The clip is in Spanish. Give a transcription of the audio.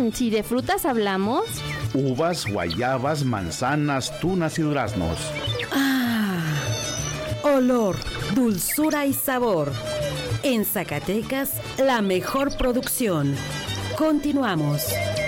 Si de frutas hablamos... Uvas, guayabas, manzanas, tunas y duraznos. Olor, dulzura y sabor. En Zacatecas, la mejor producción. Continuamos.